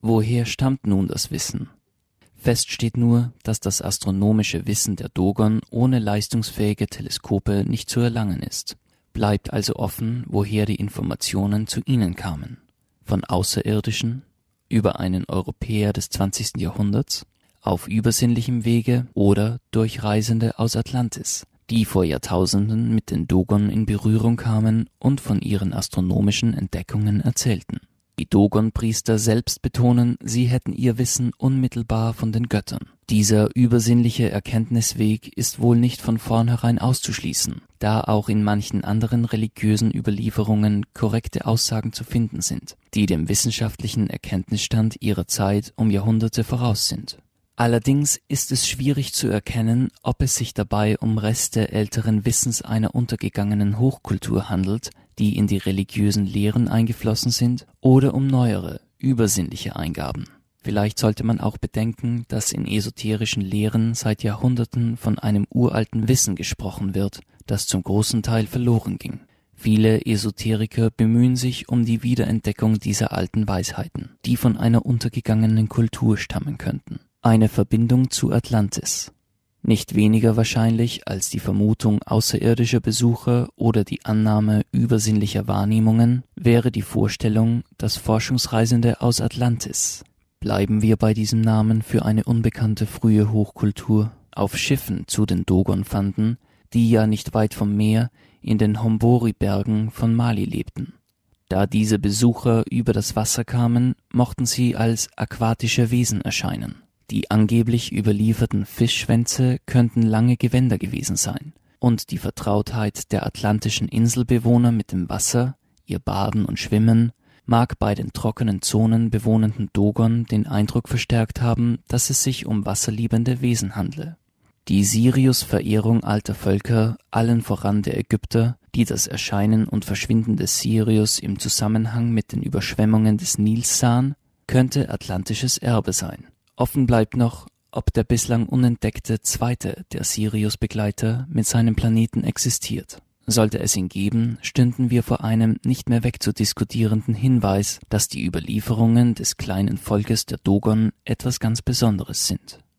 Woher stammt nun das Wissen? Fest steht nur, dass das astronomische Wissen der Dogon ohne leistungsfähige Teleskope nicht zu erlangen ist. Bleibt also offen, woher die Informationen zu ihnen kamen. Von Außerirdischen, über einen Europäer des 20. Jahrhunderts, auf übersinnlichem Wege oder durch Reisende aus Atlantis, die vor Jahrtausenden mit den Dogon in Berührung kamen und von ihren astronomischen Entdeckungen erzählten. Die Dogon-Priester selbst betonen, sie hätten ihr Wissen unmittelbar von den Göttern. Dieser übersinnliche Erkenntnisweg ist wohl nicht von vornherein auszuschließen, da auch in manchen anderen religiösen Überlieferungen korrekte Aussagen zu finden sind, die dem wissenschaftlichen Erkenntnisstand ihrer Zeit um Jahrhunderte voraus sind. Allerdings ist es schwierig zu erkennen, ob es sich dabei um Reste älteren Wissens einer untergegangenen Hochkultur handelt, die in die religiösen Lehren eingeflossen sind, oder um neuere, übersinnliche Eingaben. Vielleicht sollte man auch bedenken, dass in esoterischen Lehren seit Jahrhunderten von einem uralten Wissen gesprochen wird, das zum großen Teil verloren ging. Viele Esoteriker bemühen sich um die Wiederentdeckung dieser alten Weisheiten, die von einer untergegangenen Kultur stammen könnten. Eine Verbindung zu Atlantis. Nicht weniger wahrscheinlich als die Vermutung außerirdischer Besucher oder die Annahme übersinnlicher Wahrnehmungen wäre die Vorstellung, dass Forschungsreisende aus Atlantis, bleiben wir bei diesem Namen für eine unbekannte frühe Hochkultur, auf Schiffen zu den Dogon fanden, die ja nicht weit vom Meer in den Hombori-Bergen von Mali lebten. Da diese Besucher über das Wasser kamen, mochten sie als aquatische Wesen erscheinen. Die angeblich überlieferten Fischschwänze könnten lange Gewänder gewesen sein, und die Vertrautheit der atlantischen Inselbewohner mit dem Wasser, ihr Baden und Schwimmen, mag bei den trockenen Zonen bewohnenden Dogon den Eindruck verstärkt haben, dass es sich um wasserliebende Wesen handle. Die Sirius-Verehrung alter Völker, allen voran der Ägypter, die das Erscheinen und Verschwinden des Sirius im Zusammenhang mit den Überschwemmungen des Nils sahen, könnte atlantisches Erbe sein. Offen bleibt noch, ob der bislang unentdeckte zweite der Sirius-Begleiter mit seinem Planeten existiert. Sollte es ihn geben, stünden wir vor einem nicht mehr wegzudiskutierenden Hinweis, dass die Überlieferungen des kleinen Volkes der Dogon etwas ganz Besonderes sind.